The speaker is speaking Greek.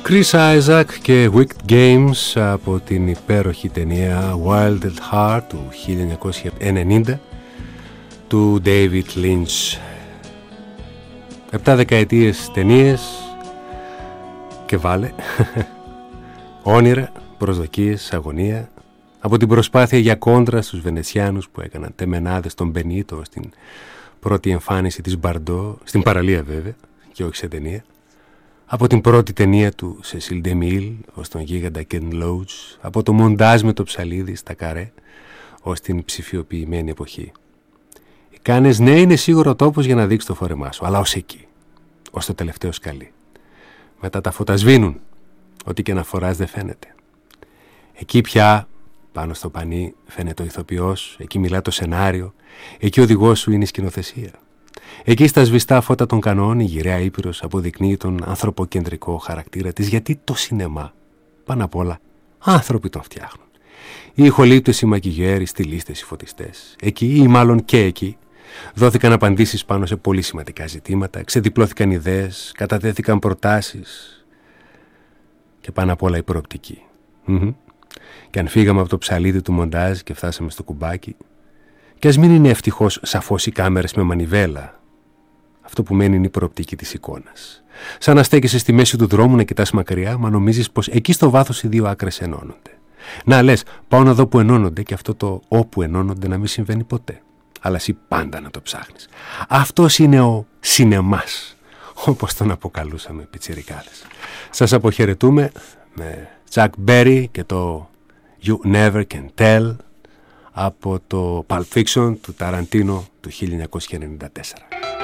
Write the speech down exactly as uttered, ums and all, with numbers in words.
Chris Isaak και Wicked Games από την υπέροχη ταινία Wild at Heart του χίλια εννιακόσια ενενήντα του David Lynch. Επτά δεκαετίες ταινίες και βάλε όνειρα, προσδοκίες, αγωνία, από την προσπάθεια για κόντρα στους Βενετσιάνους που έκαναν τεμενάδες τον Μπενίτο στην πρώτη εμφάνιση της Μπαρντό, στην παραλία βέβαια και όχι σε ταινία, από την πρώτη ταινία του Σεσίλ Ντεμίλ ως τον γίγαντα Κεν Λόουτς, από το μοντάζ με το ψαλίδι στα καρέ ως την ψηφιοποιημένη εποχή. Οι Κάνες, ναι, είναι σίγουρο τόπος για να δείξει το φόρεμά σου, αλλά ως εκεί, ως το τελευταίο σκαλί. Μετά τα φώτα σβήνουν, ό,τι και να φοράς δεν φαίνεται. Εκεί πια, πάνω στο πανί, φαίνεται ο ηθοποιός, εκεί μιλά το σενάριο, εκεί ο οδηγός σου είναι η σκηνοθεσία. Εκεί στα σβηστά φώτα των κανών η γυραιά Ήπειρος αποδεικνύει τον ανθρωποκεντρικό χαρακτήρα της, γιατί το σινεμά, πάνω απ' όλα, άνθρωποι τον φτιάχνουν. Οι ηχολήπτες, οι μακιγιέροι, οι στιλίστες, οι φωτιστές. Εκεί ή μάλλον και εκεί δόθηκαν απαντήσεις πάνω σε πολύ σημαντικά ζητήματα, ξεδιπλώθηκαν ιδέες, κατατέθηκαν προτάσεις και πάνω απ' όλα η προοπτική. Mm-hmm. Και αν φύγαμε από το ψαλίδι του μοντάζ και φτάσαμε στο κουμπάκι, και ας μην είναι ευτυχώς σαφώς οι κάμερες με μανιβέλα, αυτό που μένει είναι η προοπτική της εικόνας. Σαν να στέκεσαι στη μέση του δρόμου να κοιτάς μακριά, μα νομίζεις πως εκεί στο βάθος οι δύο άκρες ενώνονται. Να λες, πάω να δω που ενώνονται και αυτό το όπου ενώνονται να μην συμβαίνει ποτέ. Αλλά εσύ πάντα να το ψάχνεις. Αυτός είναι ο σινεμάς, όπως τον αποκαλούσαμε πιτσιρικάδες. Σας αποχαιρετούμε με Chuck Berry και το You Never Can Tell από το Pulp Fiction του Ταραντίνο του χίλια εννιακόσια ενενήντα τέσσερα.